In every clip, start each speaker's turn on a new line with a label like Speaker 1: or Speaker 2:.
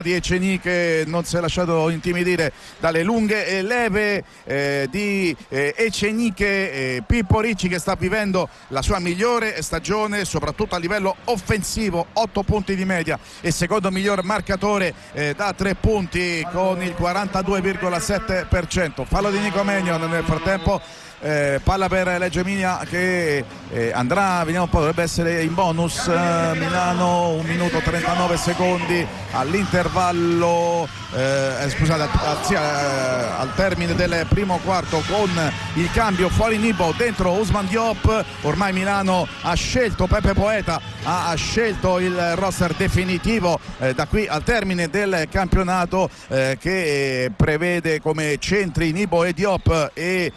Speaker 1: di Eceniche non si è lasciato intimidire dalle lunghe leve di Eceniche. Pippo Ricci che sta vivendo la sua migliore stagione soprattutto a livello offensivo, 8 punti di media e secondo miglior marcatore da 3 punti con il 42,7%. Fallo di Nico Magnon nel frattempo. Palla per Reggio Emilia che andrà, vediamo un po', dovrebbe essere in bonus. Milano 1 minuto 39 secondi all'intervallo, scusate, al termine del primo quarto con il cambio fuori Nibo, dentro Ousmane Diop. Ormai Milano ha scelto, Pepe Poeta ha scelto il roster definitivo da qui al termine del campionato che prevede come centri Nibo e Diop e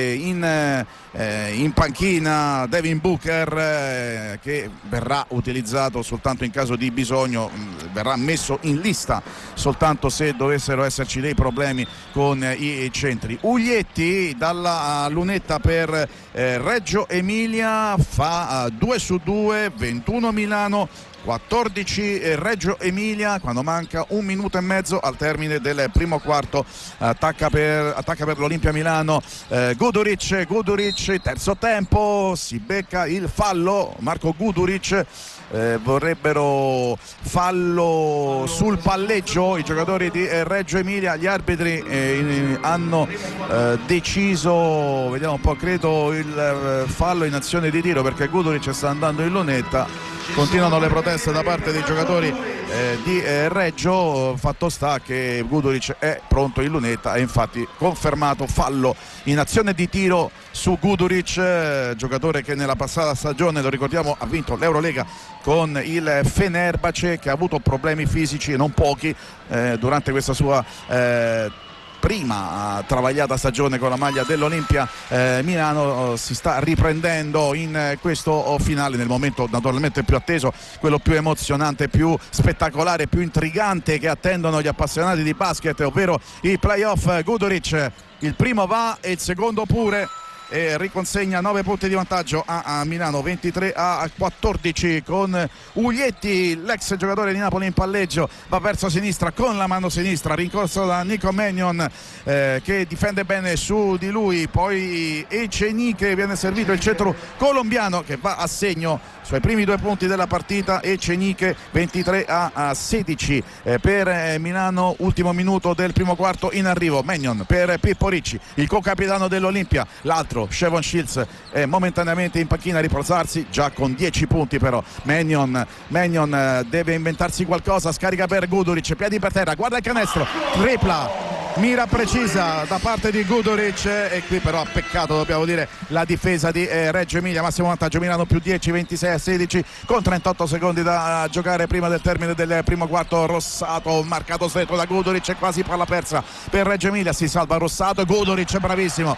Speaker 1: in panchina Devin Booker che verrà utilizzato soltanto in caso di bisogno, verrà messo in lista soltanto se dovessero esserci dei problemi con i centri. Uglietti dalla lunetta per Reggio Emilia fa 2 su 2, 21 Milano, 14 Reggio Emilia quando manca 1 minuto e mezzo al termine del primo quarto. Attacca per l'Olimpia Milano Guduric, terzo tempo, si becca il fallo Marco Guduric. Vorrebbero fallo sul palleggio i giocatori di Reggio Emilia. Gli arbitri hanno deciso, vediamo un po', credo il fallo in azione di tiro perché Guduric sta andando in lunetta. Continuano le proteste da parte dei giocatori di Reggio. Fatto sta che Guduric è pronto in lunetta e infatti confermato fallo in azione di tiro su Guduric, giocatore che nella passata stagione, lo ricordiamo, ha vinto l'Eurolega con il Fenerbahce, che ha avuto problemi fisici e non pochi durante questa sua prima travagliata stagione con la maglia dell'Olimpia Milano. Si sta riprendendo in questo finale, nel momento naturalmente più atteso, quello più emozionante, più spettacolare, più intrigante che attendono gli appassionati di basket, ovvero i playoff. Guduric il primo va e il secondo pure e riconsegna 9 punti di vantaggio a Milano, 23-14 con Uglietti, l'ex giocatore di Napoli in palleggio, va verso sinistra con la mano sinistra, rincorso da Nico Magnon che difende bene su di lui, poi Eceniche, viene servito il centro colombiano che va a segno suoi primi 2 punti della partita. Eceniche 23-16 per Milano, ultimo minuto del primo quarto in arrivo. Magnon per Pippo Ricci, il co-capitano dell'Olimpia, l'altro Shevon Shields è momentaneamente in panchina a riposarsi, già con 10 punti però. Magnon deve inventarsi qualcosa, scarica per Guduric, piedi per terra, guarda il canestro, tripla, mira precisa da parte di Guduric e qui però ha peccato, dobbiamo dire, la difesa di Reggio Emilia. Massimo vantaggio Milano più 10, 26-16 con 38 secondi da giocare prima del termine del primo quarto. Rossato marcato stretto da Guduric e quasi palla persa per Reggio Emilia, si salva Rossato, Guduric bravissimo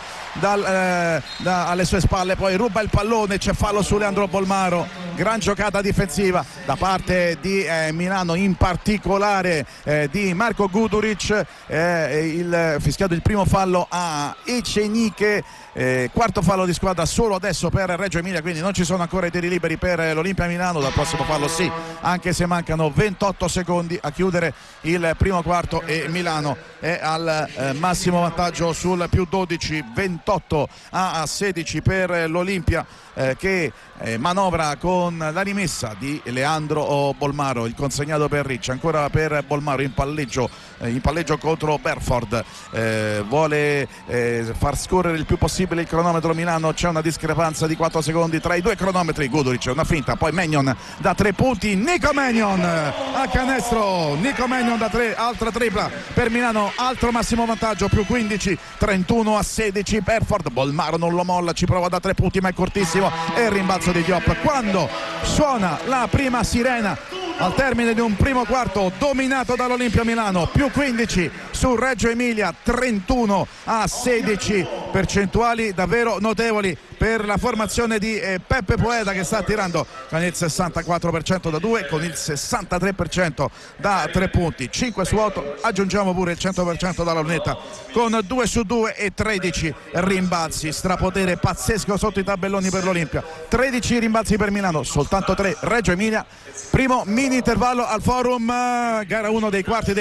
Speaker 1: alle sue spalle, poi ruba il pallone, c'è fallo su Leandro Bolmaro. Gran giocata difensiva da parte di Milano, in particolare di Marco Guduric. Fischiato il primo fallo a Eceniche, quarto fallo di squadra solo adesso per Reggio Emilia, quindi non ci sono ancora i tiri liberi per l'Olimpia Milano. Dal prossimo fallo sì, anche se mancano 28 secondi a chiudere il primo quarto e Milano è al massimo vantaggio sul più 12, 28-16 per l'Olimpia che manovra con la rimessa di Leandro Bolmaro, il consegnato per Ricci, ancora per Bolmaro in palleggio contro Berford, vuole far scorrere il più possibile il cronometro Milano. C'è una discrepanza di 4 secondi tra i due cronometri. Guduric, una finta, poi Magnon da 3 punti, Nico Magnon a canestro, Nico Magnon da 3, altra tripla per Milano, altro massimo vantaggio più 15, 31-16. Berford, Bolmaro non lo molla, ci prova da 3 punti ma è cortissimo, e il rimbalzo di Diop quando suona la prima sirena al termine di un primo quarto dominato dall'Olimpia Milano, più 15 su Reggio Emilia, 31-16, percentuali davvero notevoli per la formazione di Peppe Poeta, che sta tirando con il 64% da 2, con il 63% da 3 punti, 5 su 8, aggiungiamo pure il 100% dalla lunetta con 2 su 2 e 13 rimbalzi. Strapotere pazzesco sotto i tabelloni per l'Olimpia, 13 rimbalzi per Milano, soltanto 3 Reggio Emilia. Primo mini intervallo al Forum, gara 1 dei quarti